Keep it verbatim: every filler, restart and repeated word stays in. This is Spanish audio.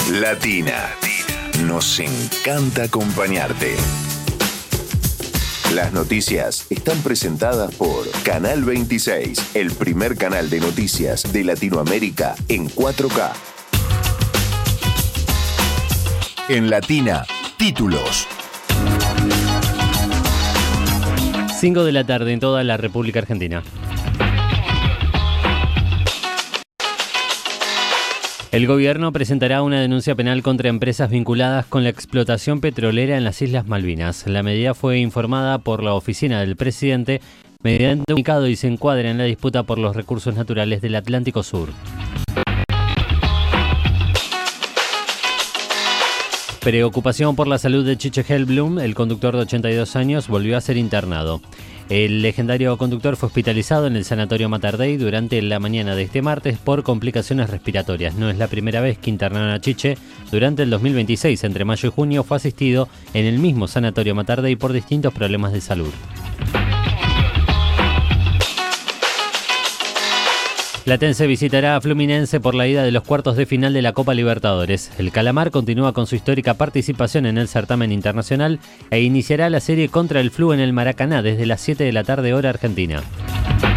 Latina. Nos encanta acompañarte. Las noticias están presentadas por Canal veintiséis, el primer canal de noticias de Latinoamérica en cuatro K. En Latina, títulos. cinco de la tarde en toda la República Argentina. El gobierno presentará una denuncia penal contra empresas vinculadas con la explotación petrolera en las Islas Malvinas. La medida fue informada por la oficina del presidente mediante un comunicado y se encuadra en la disputa por los recursos naturales del Atlántico Sur. Preocupación por la salud de Chiche Hellblum, el conductor de ochenta y dos años, volvió a ser internado. El legendario conductor fue hospitalizado en el Sanatorio Mater Dei durante la mañana de este martes por complicaciones respiratorias. No es la primera vez que internaron a Chiche. Durante el dos mil veintiséis, entre mayo y junio, fue asistido en el mismo Sanatorio Mater Dei por distintos problemas de salud. Platense visitará a Fluminense por la ida de los cuartos de final de la Copa Libertadores. El Calamar continúa con su histórica participación en el certamen internacional e iniciará la serie contra el Flu en el Maracaná desde las siete de la tarde hora argentina.